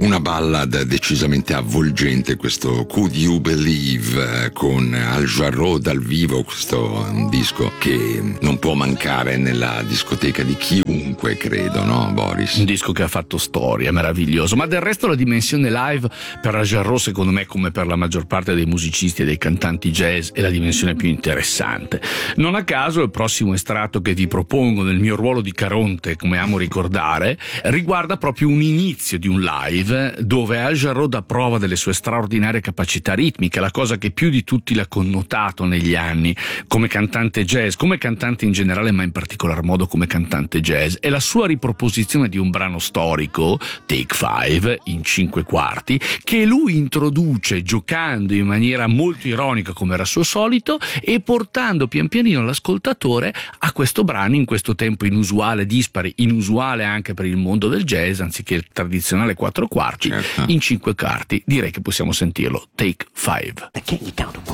una ballad decisamente avvolgente, questo Could You Believe con Al Jarreau dal vivo, questo è un disco che non può mancare nella discoteca di chiunque, credo, no Boris? Un disco che ha fatto storia, meraviglioso, ma del resto la dimensione live per Al Jarreau, secondo me, come per la maggior parte dei musicisti e dei cantanti jazz, è la dimensione più interessante. Non a caso il prossimo estratto che vi propongo nel mio ruolo di Caronte, come amo ricordare, riguarda proprio un inizio di un live dove Al Jarreau dà prova delle sue straordinarie capacità ritmiche, la cosa che più di tutti l'ha connotato negli anni come cantante jazz, come cantante in generale, ma in particolar modo come cantante jazz, è la sua riproposizione di un brano storico, Take Five, in 5 quarti, che lui introduce giocando in maniera molto ironica come era suo solito e portando pian pianino l'ascoltatore a questo brano in questo tempo inusuale, dispari, inusuale anche per il mondo del jazz, anziché il tradizionale 4 quarti, in 5 quarti. Direi che possiamo sentirlo. Take Five.